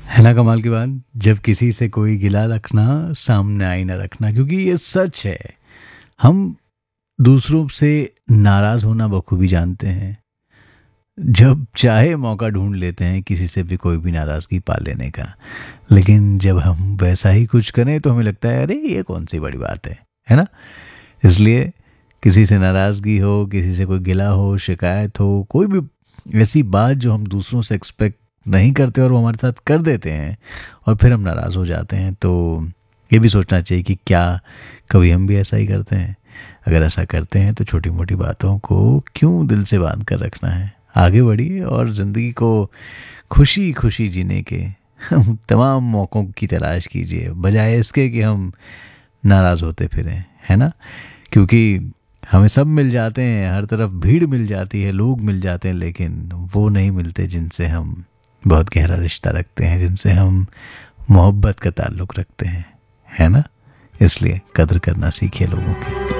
है ना कमाल की बात। जब किसी से कोई गिला रखना सामने आईना रखना, क्योंकि ये सच है। हम दूसरों से नाराज होना बखूबी जानते हैं। जब चाहे मौका ढूंढ लेते हैं किसी से भी कोई भी नाराजगी पा लेने का। लेकिन जब हम वैसा ही कुछ करें तो हमें लगता है अरे ये कौन सी बड़ी बात है ना। इसलिए किसी से नाराजगी हो, किसी से कोई गिला हो, शिकायत हो, कोई भी ऐसी बात जो हम दूसरों से एक्सपेक्ट नहीं करते और वो हमारे साथ कर देते हैं और फिर हम नाराज़ हो जाते हैं, तो ये भी सोचना चाहिए कि क्या कभी हम भी ऐसा ही करते हैं। अगर ऐसा करते हैं तो छोटी मोटी बातों को क्यों दिल से बांध कर रखना है। आगे बढ़िए और ज़िंदगी को खुशी खुशी जीने के तमाम मौक़ों की तलाश कीजिए, बजाय इसके कि हम नाराज़ होते फिरें, है ना। क्योंकि हमें सब मिल जाते हैं, हर तरफ भीड़ मिल जाती है, लोग मिल जाते हैं, लेकिन वो नहीं मिलते जिनसे हम बहुत गहरा रिश्ता रखते हैं, जिनसे हम मोहब्बत का ताल्लुक़ रखते हैं, है ना। इसलिए कदर करना सीखिए लोगों की।